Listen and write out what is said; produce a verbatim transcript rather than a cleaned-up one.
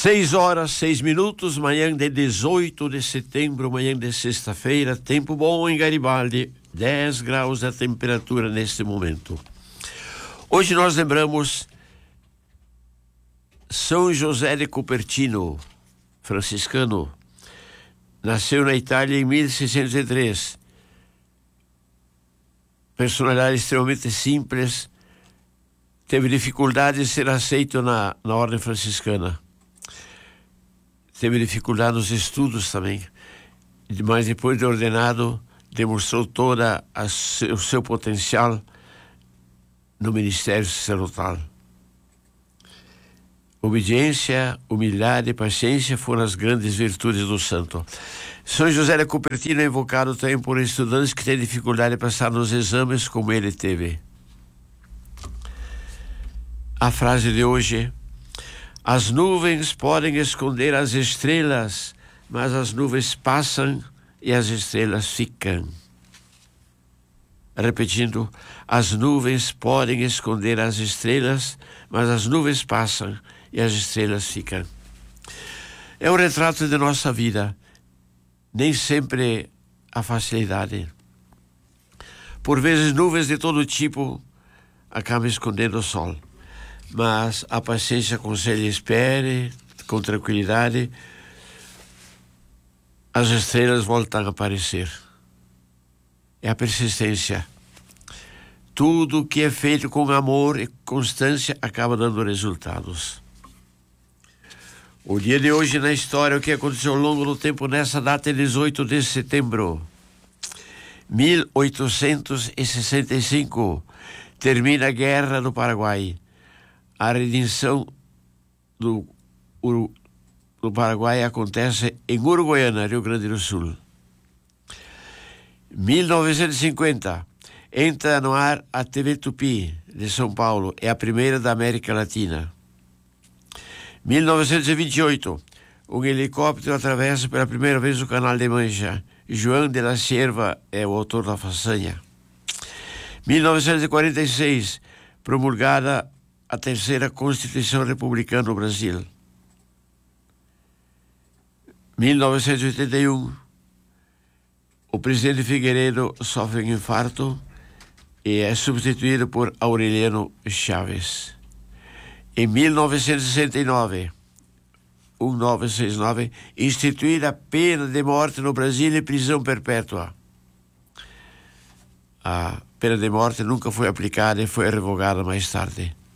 Seis horas, seis minutos, manhã de dezoito de setembro, manhã de sexta-feira, tempo bom em Garibaldi, dez graus a temperatura neste momento. Hoje nós lembramos São José de Cupertino, franciscano. Nasceu na Itália em mil seiscentos e três. Personalidade extremamente simples, teve dificuldade de ser aceito na, na ordem franciscana. Teve dificuldade nos estudos também, mas depois de ordenado, demonstrou toda a, o seu potencial no ministério sacerdotal. Obediência, humildade e paciência foram as grandes virtudes do santo. São José de Cupertino é invocado também por estudantes que têm dificuldade de passar nos exames, como ele teve. A frase de hoje: as nuvens podem esconder as estrelas, mas as nuvens passam e as estrelas ficam. Repetindo, as nuvens podem esconder as estrelas, mas as nuvens passam e as estrelas ficam. É o retrato de nossa vida. Nem sempre a facilidade. Por vezes nuvens de todo tipo acabam escondendo o sol. Mas a paciência aconselha: espere com tranquilidade, as estrelas voltam a aparecer. É a persistência. Tudo que é feito com amor e constância acaba dando resultados. O dia de hoje na história, o que aconteceu ao longo do tempo nessa data, dezoito de setembro. mil oitocentos e sessenta e cinco, termina a Guerra do Paraguai. A redenção do, do Paraguai acontece em Uruguaiana, Rio Grande do Sul. mil novecentos e cinquenta, entra no ar a T V Tupi de São Paulo, é a primeira da América Latina. mil novecentos e vinte e oito, um helicóptero atravessa pela primeira vez o Canal de Mancha. João de la Cierva é o autor da façanha. mil novecentos e quarenta e seis, promulgada a terceira Constituição Republicana no Brasil. mil novecentos e oitenta e um, o presidente Figueiredo sofre um infarto e é substituído por Aureliano Chaves. Em mil novecentos e sessenta e nove, mil novecentos e sessenta e nove, instituída a pena de morte no Brasil e prisão perpétua. A pena de morte nunca foi aplicada e foi revogada mais tarde.